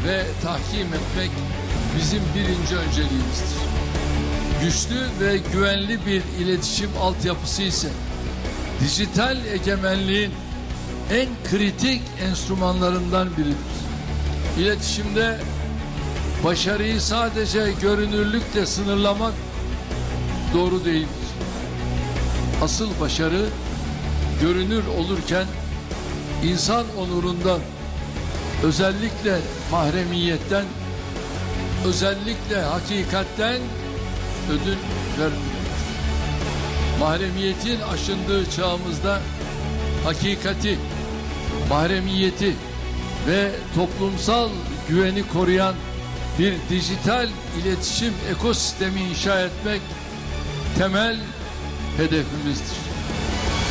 ve tahkim etmek bizim birinci önceliğimizdir. Güçlü ve güvenli bir iletişim altyapısı ise dijital egemenliğin en kritik enstrümanlarından biridir. İletişimde başarıyı sadece görünürlükle sınırlamak doğru değildir. Asıl başarı görünür olurken insan onurundan, özellikle mahremiyetten, özellikle hakikatten ödün vermemektir. Mahremiyetin aşındığı çağımızda hakikati, mahremiyeti ve toplumsal güveni koruyan bir dijital iletişim ekosistemi inşa etmek temel hedefimizdir.